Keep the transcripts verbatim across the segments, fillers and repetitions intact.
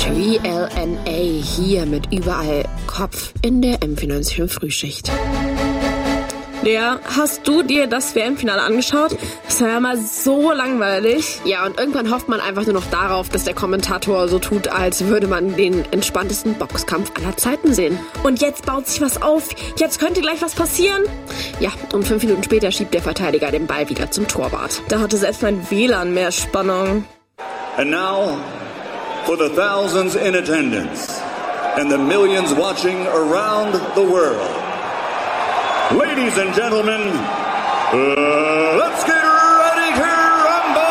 T L N A hier mit überall Kopf in der M vierundneunzig Frühschicht. Lea, hast du dir das W M-Finale angeschaut? Das war ja mal so langweilig. Ja, und irgendwann hofft man einfach nur noch darauf, dass der Kommentator so tut, als würde man den entspanntesten Boxkampf aller Zeiten sehen. Und jetzt baut sich was auf. Jetzt könnte gleich was passieren. Ja, und fünf Minuten später schiebt der Verteidiger den Ball wieder zum Torwart. Da hatte selbst mein W L A N mehr Spannung. And now, for the thousands in attendance and the millions watching around the world. Ladies and gentlemen, uh, let's get ready to rumble!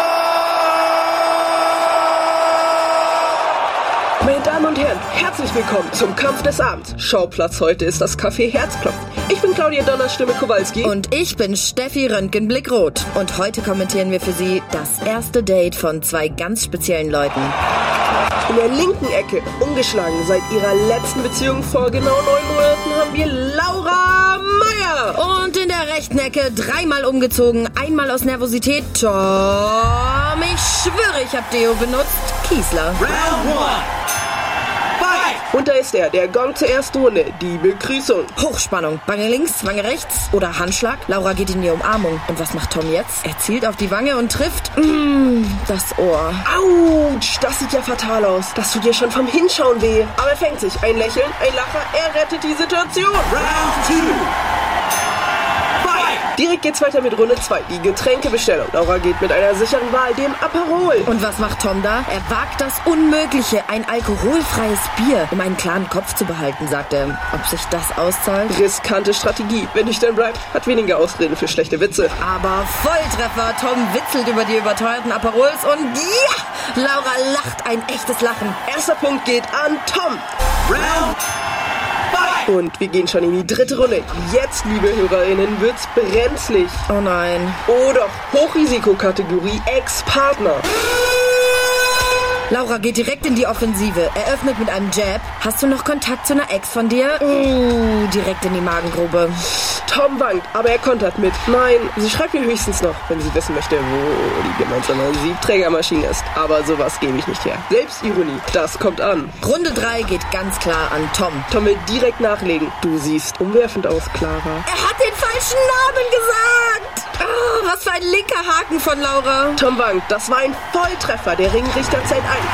Meine Damen und Herren, herzlich willkommen zum Kampf des Abends. Schauplatz heute ist das Café Herzklopf. Ich bin Claudia Donnerstimme Kowalski. Und ich bin Steffi Röntgen-Blickroth. Und heute kommentieren wir für Sie das erste Date von zwei ganz speziellen Leuten. In der linken Ecke, ungeschlagen seit ihrer letzten Beziehung vor genau neun Monaten, haben wir Laura Meier. Und in der rechten Ecke, dreimal umgezogen, einmal aus Nervosität, Tom, ich schwöre, ich hab Deo benutzt, Kiesler. Round one. Und da ist er, der Gong zur ersten Runde, die Begrüßung. Hochspannung, Wange links, Wange rechts oder Handschlag. Laura geht in die Umarmung. Und was macht Tom jetzt? Er zielt auf die Wange und trifft mmh, das Ohr. Autsch, das sieht ja fatal aus. Das tut ja schon vom Hinschauen weh. Aber er fängt sich. Ein Lächeln, ein Lacher, er rettet die Situation. Round two. Direkt geht's weiter mit Runde zwei, die Getränkebestellung. Laura geht mit einer sicheren Wahl, dem Aperol. Und was macht Tom da? Er wagt das Unmögliche, ein alkoholfreies Bier, um einen klaren Kopf zu behalten, sagt er. Ob sich das auszahlt? Riskante Strategie. Wer nüchtern bleibt, hat weniger Ausreden für schlechte Witze. Aber Volltreffer. Tom witzelt über die überteuerten Aperols und ja! Laura lacht ein echtes Lachen. Erster Punkt geht an Tom. Round Und wir gehen schon in die dritte Runde. Jetzt, liebe HörerInnen, wird's brenzlig. Oh nein. Oh doch, Hochrisikokategorie Ex-Partner. Laura geht direkt in die Offensive. Eröffnet mit einem Jab. Hast du noch Kontakt zu einer Ex von dir? Uh, direkt in die Magengrube. Tom wankt, aber er kontert mit Nein. Sie schreibt mir höchstens noch, wenn sie wissen möchte, wo die gemeinsame Siebträgermaschine ist. Aber sowas gebe ich nicht her. Selbstironie, das kommt an. Runde drei geht ganz klar an Tom. Tom will direkt nachlegen. Du siehst umwerfend aus, Clara. Er hat den falschen Namen gesagt. Oh, was für ein linker Haken von Laura. Tom wankt, das war ein Volltreffer. Der Ringrichter zählt ein.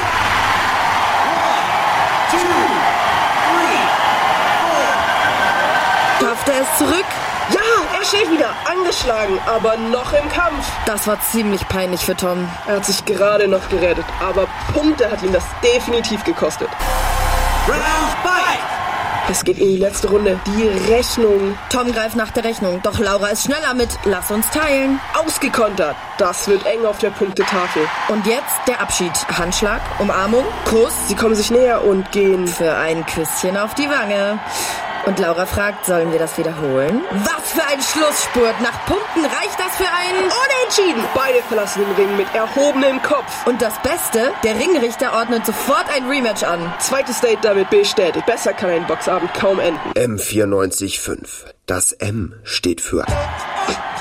Schafft er es zurück? Ja, er steht wieder, angeschlagen, aber noch im Kampf. Das war ziemlich peinlich für Tom. Er hat sich gerade noch gerettet, aber Punkte hat ihm das definitiv gekostet. Round five. Es geht in die letzte Runde, die Rechnung. Tom greift nach der Rechnung, doch Laura ist schneller mit Lass uns teilen. Ausgekontert, das wird eng auf der Punktetafel. Und jetzt der Abschied. Handschlag, Umarmung, Kuss. Sie kommen sich näher und gehen Für ein Küsschen auf die Wange. Und Laura fragt, sollen wir das wiederholen? Was für ein Schlussspurt. Nach Punkten reicht das für einen Unentschieden. Beide verlassen den Ring mit erhobenem Kopf. Und das Beste, der Ringrichter ordnet sofort ein Rematch an. Zweites Date damit bestätigt. Besser kann ein Boxabend kaum enden. M vierundneunzig Komma fünf. Das M steht für